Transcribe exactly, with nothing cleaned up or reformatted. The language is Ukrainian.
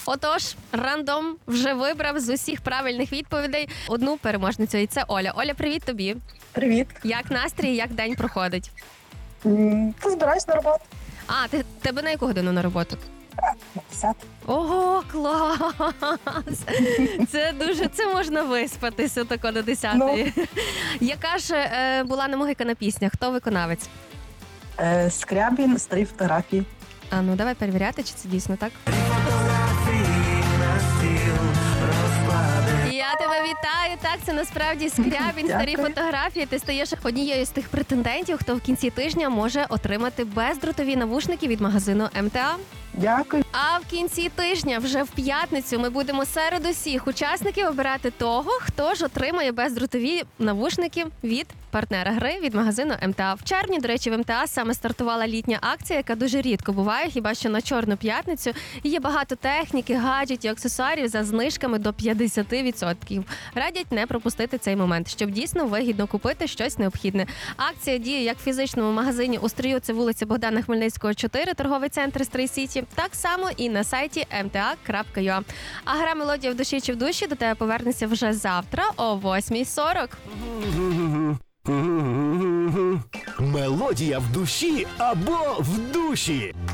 Отож, рандом вже вибрав з усіх правильних відповідей одну переможницю, і це Оля. Оля, привіт тобі. Привіт. Як настрій, як день проходить? М, Та збираюсь на роботу. А, ти тебе на яку годину на роботу? На десят. Ого, клас! Це дуже, це можна виспатися тако до десятої. Яка ж е, була намогикана пісня? Хто виконавець? Е, Скрябін, старі фотографії. А ну давай перевіряти, чи це дійсно так. Я тебе вітаю. Так, це насправді Скрябін, старі Дякую. фотографії. Ти стаєш однією з тих претендентів, хто в кінці тижня може отримати бездротові навушники від магазину ем те а. Дякую. А в кінці тижня, вже в п'ятницю, ми будемо серед усіх учасників обирати того, хто ж отримає бездротові навушники від партнера гри, від магазину ем те а. В червні, до речі, в ем те а саме стартувала літня акція, яка дуже рідко буває, хіба що на Чорну п'ятницю. І є багато техніки, гаджетів, аксесуарів за знижками до п'ятдесят відсотків. Радять не пропустити цей момент, щоб дійсно вигідно купити щось необхідне. Акція діє як в фізичному магазині у Стрию, це вулиця Богдана Хмельницького, чотири, торговий центр Стрий Сіті, так само і на сайті ем те а крапка ю а. А гра «Мелодія в душі чи в душі» до тебе повернеться вже завтра о восьмій сорок. Мелодія в душі або в душі.